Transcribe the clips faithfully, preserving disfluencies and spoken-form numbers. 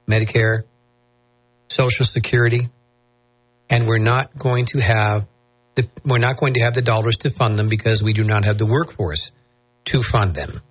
Medicare, Social Security, and we're not going to have the we're not going to have the dollars to fund them because we do not have the workforce to fund them.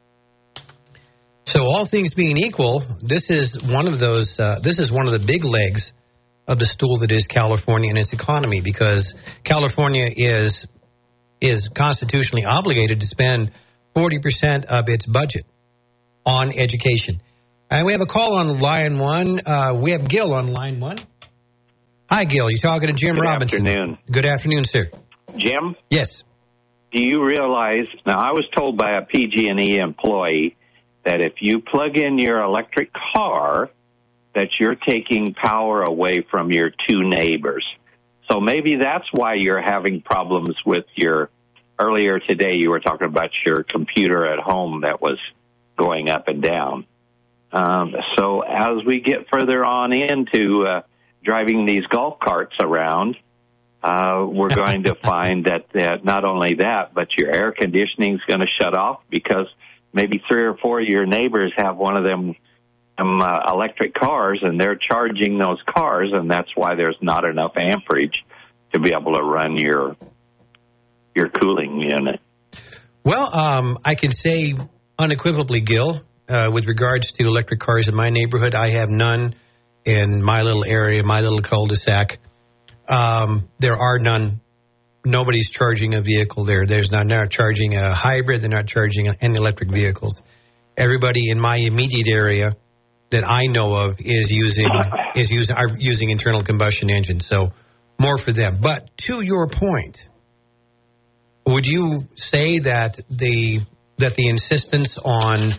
So all things being equal, this is one of those. Uh, this is one of the big legs of the stool that is California and its economy, because California is is constitutionally obligated to spend forty percent of its budget on education. And we have a call on line one. Uh, we have Gil on line one. Hi, Gil. You're talking to Jim Good Robinson. Good afternoon. Good afternoon, sir. Jim? Yes. Do you realize, now I was told by a P G and E employee that if you plug in your electric car, that you're taking power away from your two neighbors. So maybe that's why you're having problems with your, earlier today you were talking about your computer at home that was going up and down. Um, so as we get further on into uh, driving these golf carts around, uh, we're going to find that, that not only that, but your air conditioning is going to shut off because maybe three or four of your neighbors have one of them um, uh, electric cars, and they're charging those cars, and that's why there's not enough amperage to be able to run your your cooling unit. Well, um, I can say unequivocally, Gil, uh, with regards to electric cars in my neighborhood, I have none in my little area, my little cul-de-sac. Um, there are none. Nobody's charging a vehicle there. There's not, not charging a hybrid. They're not charging any electric vehicles. Everybody in my immediate area that I know of is using is using are using internal combustion engines. So more for them. But to your point, would you say that the that the insistence on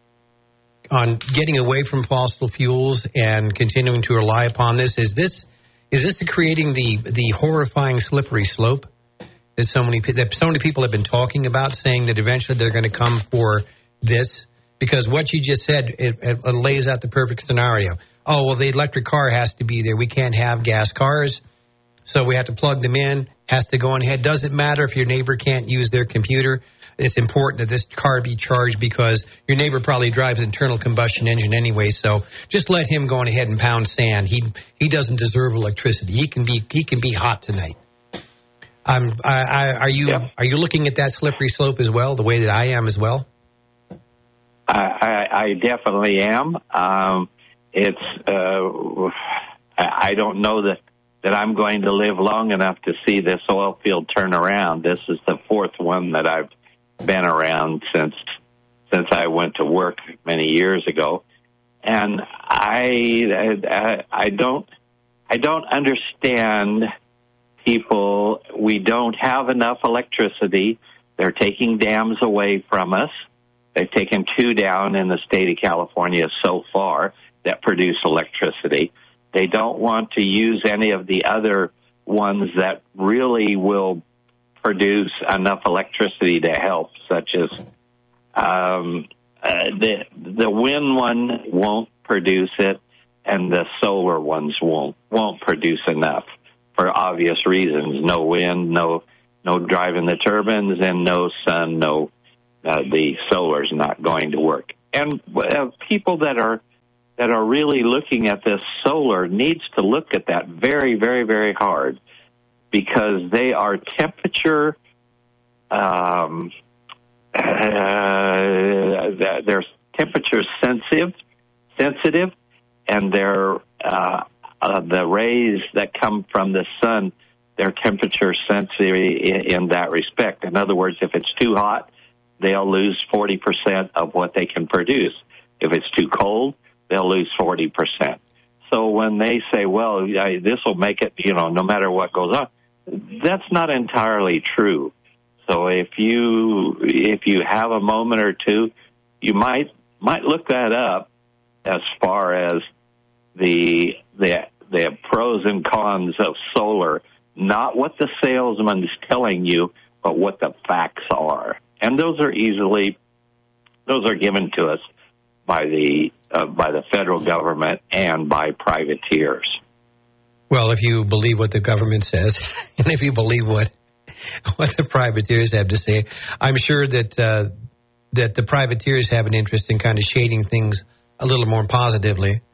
on getting away from fossil fuels and continuing to rely upon this is this is this creating the the horrifying slippery slope that so many that so many people have been talking about, saying that eventually they're going to come for this? Because what you just said, it, it lays out the perfect scenario. Oh, well, the electric car has to be there. We can't have gas cars, so we have to plug them in. Has to go on ahead. Doesn't matter if your neighbor can't use their computer. It's important that this car be charged because your neighbor probably drives an internal combustion engine anyway. So just let him go on ahead and pound sand. He he doesn't deserve electricity. He can be he can be hot tonight. Um, I, I, are you yeah. are you looking at that slippery slope as well, the way that I am as well? I, I, I definitely am. Um, it's uh, I don't know that, that I'm going to live long enough to see this oil field turn around. This is the fourth one that I've been around since since I went to work many years ago, and I I, I don't I don't understand people. We don't have enough electricity. They're taking dams away from us. They've taken two down in the state of California so far that produce electricity. They don't want to use any of the other ones that really will produce enough electricity to help, such as um, uh, the the wind one won't produce it, and the solar ones won't won't produce enough for obvious reasons. No wind, no no driving the turbines, and no sun, no. Uh, the solar's not going to work. And uh, people that are that are really looking at this solar needs to look at that very, very, very hard, because they are temperature um, uh, they're temperature sensitive, sensitive, and they're uh, uh, the rays that come from the sun, they're temperature sensitive in, in that respect. In other words, if it's too hot, they'll lose forty percent of what they can produce. If it's too cold, they'll lose forty percent. So when they say, well, this will make it, you know, no matter what goes on, that's not entirely true. So if you if you have a moment or two, you might might look that up as far as the the the pros and cons of solar, not what the salesman's telling you, but what the facts are. And those are easily, those are given to us by the uh, by the federal government and by privateers. Well, if you believe what the government says, and if you believe what what the privateers have to say, I'm sure that uh, that the privateers have an interest in kind of shading things a little more positively.